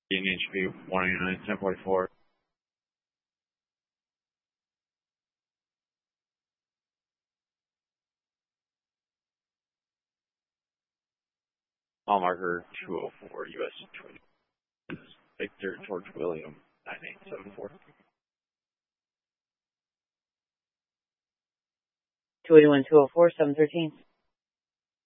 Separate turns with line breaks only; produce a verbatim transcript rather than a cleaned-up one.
H P one eighty-nine, ten forty-four. Mile marker two oh four, U S Twin. Victor George William, nine eight seven four.
two eighty-one, two oh four, seven thirteen.